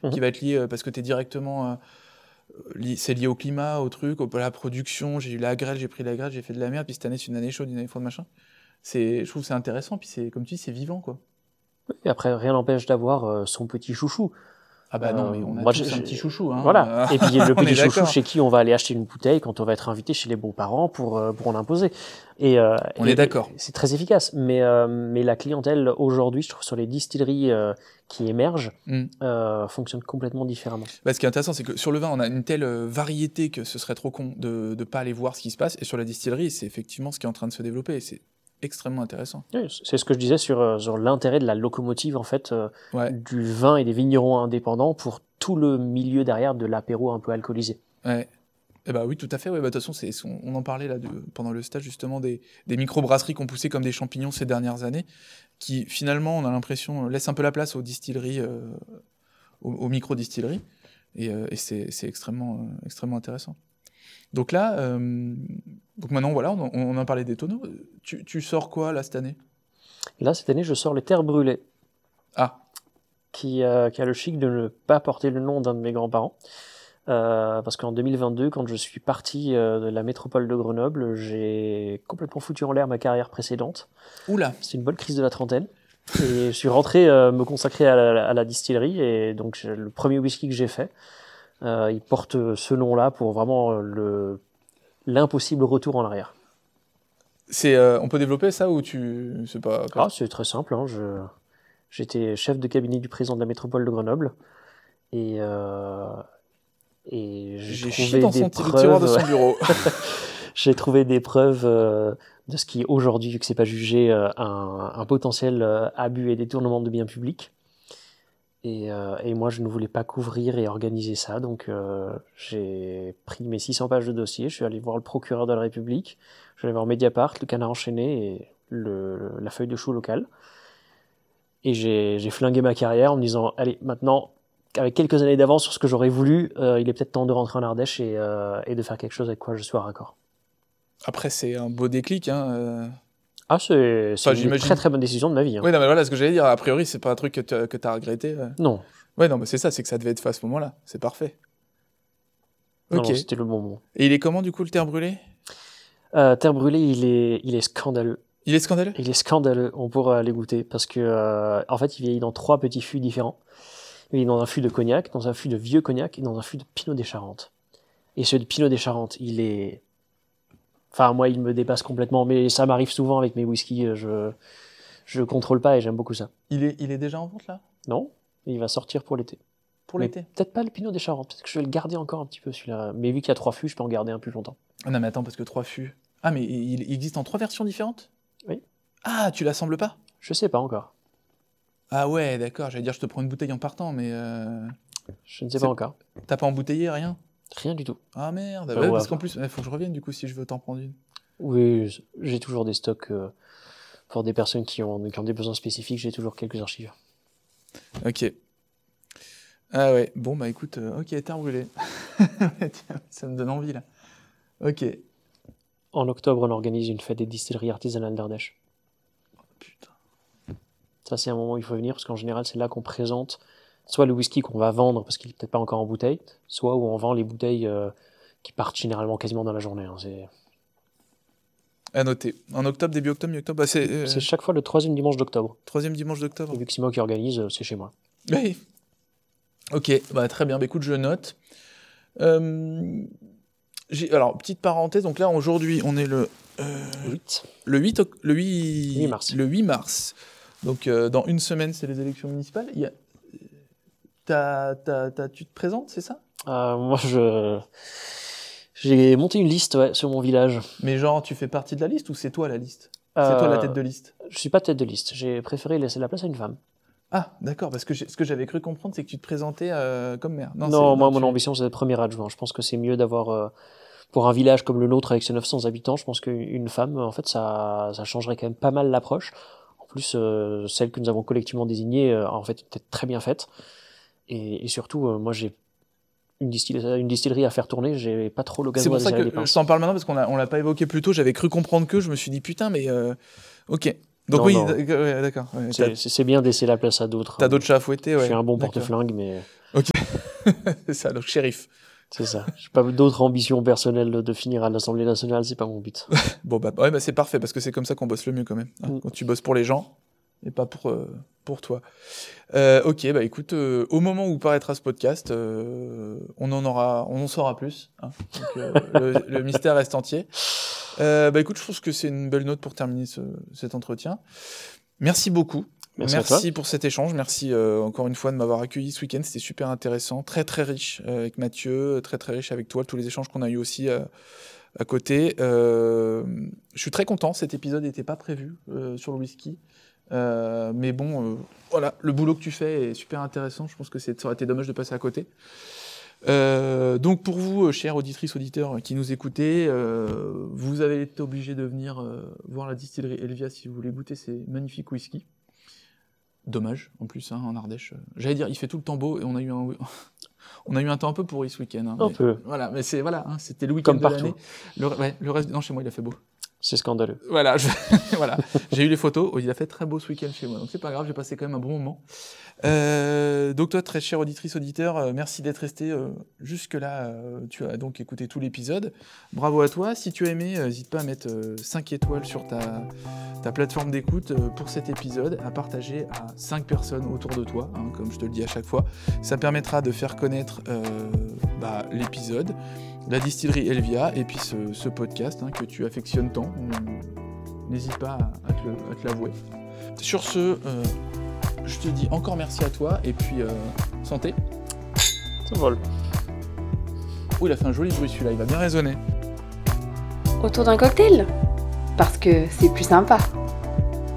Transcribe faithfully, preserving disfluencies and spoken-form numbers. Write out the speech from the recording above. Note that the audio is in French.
mmh. qui va être lié, euh, parce que tu es directement... Euh, li- c'est lié au climat, au truc, au- à la production. J'ai eu la grêle, j'ai pris la grêle, j'ai fait de la merde, puis cette année, c'est une année chaude, une année froide, machin. C'est, je trouve que c'est intéressant, puis c'est, comme tu dis, c'est vivant, quoi. Et après, rien n'empêche d'avoir euh, son petit chouchou. Ah bah non, Euh, mais on a moi, tous j'ai- un petit chouchou, hein. Voilà. Et puis le On est petit chouchou d'accord. chez qui on va aller acheter une bouteille quand on va être invité chez les beaux-parents pour, euh, pour en imposer. Et, euh, On et- est d'accord. et c'est très efficace. Mais, euh, mais la clientèle aujourd'hui, je trouve, sur les distilleries euh, qui émergent, Mm. euh, fonctionne complètement différemment. Bah, ce qui est intéressant, c'est que sur le vin, on a une telle euh, variété que ce serait trop con de ne pas aller voir ce qui se passe. Et sur la distillerie, c'est effectivement ce qui est en train de se développer. Et c'est extrêmement intéressant. Oui, c'est ce que je disais sur, euh, sur l'intérêt de la locomotive en fait euh, Ouais, du vin et des vignerons indépendants pour tout le milieu derrière de l'apéro un peu alcoolisé. ouais. Eh bah oui, tout à fait. Ouais. Bah, de toute façon, c'est, on, on en parlait là de, pendant le stage justement des, des microbrasseries qu'on poussait comme des champignons ces dernières années, qui finalement, on a l'impression, laissent un peu la place aux distilleries, euh, aux, aux micro-distilleries. Et, euh, et c'est, c'est extrêmement, euh, extrêmement intéressant. Donc là, euh, donc maintenant, voilà, on, on en parlait des tonneaux. Tu, tu sors quoi là cette année? Là, cette année, je sors les Terres Brûlées, Ah, qui, euh, qui a le chic de ne pas porter le nom d'un de mes grands-parents. Euh, parce qu'en deux mille vingt-deux, quand je suis parti euh, de la métropole de Grenoble, j'ai complètement foutu en l'air ma carrière précédente. oula. C'est une bonne crise de la trentaine. Et je suis rentré euh, me consacrer à la, à la distillerie. Et donc, je- le premier whisky que j'ai fait, euh, il porte ce nom-là pour vraiment euh, le, l'impossible retour en arrière. C'est, euh, on peut développer ça ou tu, c'est pas. pas- Ah, c'est très simple. Hein, je, j'étais chef de cabinet du président de la métropole de Grenoble. Et, euh, et j'ai J'ai chié trouvé dans des son ti- le tiroir de preuves. son bureau. J'ai trouvé des preuves euh, de ce qui est aujourd'hui, vu que c'est pas jugé, euh, un, un potentiel euh, abus et détournement de biens publics. Et, euh, et moi, je ne voulais pas couvrir et organiser ça, donc euh, j'ai pris mes six cents pages de dossier, je suis allé voir le procureur de la République, je suis allé voir Mediapart, le Canard enchaîné et le, la feuille de chou locale. Et j'ai j'ai flingué ma carrière en me disant, allez, maintenant, avec quelques années d'avance sur ce que j'aurais voulu, euh, il est peut-être temps de rentrer en Ardèche et, euh, et de faire quelque chose avec quoi je sois raccord. Après, c'est un beau déclic, hein. euh. Ah, c'est c'est Enfin, une j'imagine. très très bonne décision de ma vie. Hein. Oui, non, mais voilà ce que j'allais dire. A priori, c'est pas un truc que tu que t'as regretté. euh. Non, Ouais, non, mais c'est ça, c'est que ça devait être fait à ce moment-là. C'est parfait. non, Ok. non, c'était le bon moment. Et il est comment du coup le terre brûlé? Euh, Terre brûlée, il est, il est scandaleux. Il est scandaleux? Il est scandaleux, on pourra aller goûter, parce que euh, en fait, il vieillit dans trois petits fûts différents. Il est dans un fût de cognac, dans un fût de vieux cognac et dans un fût de Pinot des Charentes. Et ce de Pinot des Charentes, il est... Enfin, moi, il me dépasse complètement, mais ça m'arrive souvent avec mes whiskies, je je contrôle pas et j'aime beaucoup ça. Il est, il est déjà en vente là? Non, il va sortir pour l'été. Pour Mais l'été? peut-être pas le Pinot des Charentes, peut-être que je vais le garder encore un petit peu celui-là. Mais vu qu'il y a trois fûts, je peux en garder un plus longtemps. Ah non, mais attends, parce que trois fûts. Ah, mais il, il existe en trois versions différentes? Oui. Ah, tu l'assembles pas? Je sais pas encore. Ah ouais, d'accord, j'allais dire je te prends une bouteille en partant, mais euh, Je ne sais C'est- pas encore. t'as pas embouteillé, rien? Rien du tout. Ah merde, Bah ouais, ouais. parce qu'en plus, il faut que je revienne du coup si je veux t'en prendre une. Oui, j'ai toujours des stocks euh, pour des personnes qui ont, qui ont des besoins spécifiques, j'ai toujours quelques archives. Ok. Ah ouais, bon bah écoute, euh, ok, terre brûlée. Tiens, ça me donne envie là. Ok. En octobre, on organise une fête des distilleries artisanales d'Ardèche. Putain. Ça, c'est un moment où il faut venir, parce qu'en général, c'est là qu'on présente soit le whisky qu'on va vendre, parce qu'il n'est peut-être pas encore en bouteille, soit où on vend les bouteilles euh, qui partent généralement quasiment dans la journée. Hein. C'est À noter. En octobre, début octobre, mi-octobre, bah c'est euh, c'est chaque fois le troisième dimanche d'octobre. troisième dimanche d'octobre. Et vu que c'est moi qui organise, euh, c'est chez moi. Oui. Ok, bah très bien. Bah écoute, je note. Euh, j'ai- alors, petite parenthèse, donc là, aujourd'hui, on est le, euh, huit. le, huit, oc- le, huit, huit mars. le huit mars. Donc, euh, dans une semaine, c'est les élections municipales. Il y a... t'as- t'as- t'as- tu te présentes, c'est ça? Euh, moi, je... J'ai monté une liste ouais, sur mon village. Mais genre, tu fais partie de la liste ou c'est toi la liste? C'est toi la tête de liste? Je suis pas tête de liste. J'ai préféré laisser la place à une femme. Ah, d'accord, parce que j'ai- ce que j'avais cru comprendre, c'est que tu te présentais euh, comme maire. Non, c'est- moi, mon tu- ambition, c'est d'être premier adjoint. Je pense que c'est mieux d'avoir, euh, pour un village comme le nôtre avec ses neuf cents habitants, je pense qu'une femme, en fait, ça, ça changerait quand même pas mal l'approche. En plus, euh, celle que nous avons collectivement désignée, euh, en fait, était très bien faite. Et, et surtout, euh, moi, j'ai une distillerie, une distillerie à faire tourner, j'ai pas trop C'est l'occasion pour de ça serrer que les je pinces. t'en parle maintenant, parce qu'on a- on l'a pas évoqué plus tôt, j'avais cru comprendre que, je me suis dit putain, mais euh, ok. Donc Non, oui, non. d'ac- ouais, d'accord. Ouais, t'as, C'est, c'est c'est bien de laisser la place à d'autres. t'as d'autres chats à fouetter, Je ouais. suis un bon D'accord. porte-flingue, mais Ok. C'est ça, donc shérif. c'est ça. J'ai pas d'autres ambitions personnelles de finir à l'Assemblée nationale, c'est pas mon but. Bon, bah, ouais, bah c'est parfait, parce que c'est comme ça qu'on bosse le mieux quand même. hein, Mm. Quand tu bosses pour les gens, et pas pour, euh, pour toi. Euh, ok, bah écoute, euh, au moment où paraîtra ce podcast, euh, on en aura, on en saura plus. hein. Donc, euh, le, le mystère reste entier. Euh, bah écoute, je pense que c'est une belle note pour terminer ce- cet entretien. Merci beaucoup. Merci à toi. Merci pour cet échange. Merci euh, encore une fois de m'avoir accueilli ce week-end. C'était super intéressant, très très riche euh, avec Mathieu, très très riche avec toi. Tous les échanges qu'on a eu aussi euh, à côté. Euh, je suis très content. Cet épisode n'était pas prévu euh, sur le whisky. Euh, mais bon, euh, voilà, le boulot que tu fais est super intéressant. Je pense que c'est, ça aurait été dommage de passer à côté. Euh, donc pour vous, euh, chères auditrices, auditeurs euh, qui nous écoutez, euh, vous avez été obligés de venir euh, voir la distillerie Elvia si vous voulez goûter ces magnifiques whisky. Dommage, en plus, hein, en Ardèche. euh, J'allais dire, il fait tout le temps beau et on a eu un, on a eu un temps un peu pourri ce week-end. hein, Un mais- peu. Voilà, mais c'est voilà, hein, c'était le week-end Comme de partout. l'année. Le, ouais, le reste, non, chez moi il a fait beau. C'est scandaleux. Voilà, je- voilà. J'ai eu les photos. Oh, il a fait très beau ce week-end chez moi, donc c'est pas grave. J'ai passé quand même un bon moment. Euh, donc toi, très chère auditrice auditeur, euh, merci d'être resté euh, jusque là. Euh, tu as donc écouté tout l'épisode. Bravo à toi. Si tu as aimé, euh, n'hésite pas à mettre euh, cinq étoiles sur ta ta plateforme d'écoute euh, pour cet épisode, à partager à cinq personnes autour de toi, hein, comme je te le dis à chaque fois. Ça permettra de faire connaître euh, bah, l'épisode, la distillerie Elvia et puis ce, ce podcast hein, que tu affectionnes tant. N'hésite pas à, à te, le- à te l'avouer. Sur ce, euh, je te dis encore merci à toi et puis euh, santé. Ça vole. Oh, il a fait un joli bruit celui-là, il va bien résonner. Autour d'un cocktail. Parce que c'est plus sympa.